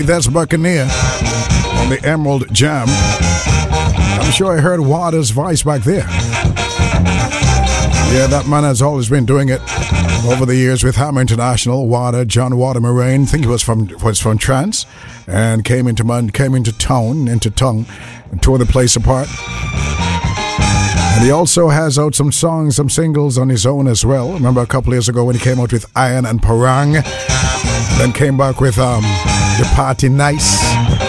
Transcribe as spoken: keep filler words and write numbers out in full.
believe that's Buccaneer on the Emerald Jam. I'm sure I heard Water's voice back there. Yeah, that man has always been doing it over the years with Hammer International. Water, John Water Moraine, I think he was from was from Trance, and came into came into Tone, into Tongue, and tore the place apart. And he also has out some songs, some singles on his own as well. Remember a couple years ago when he came out with Iron and Parang, then came back with um, The Party Nice.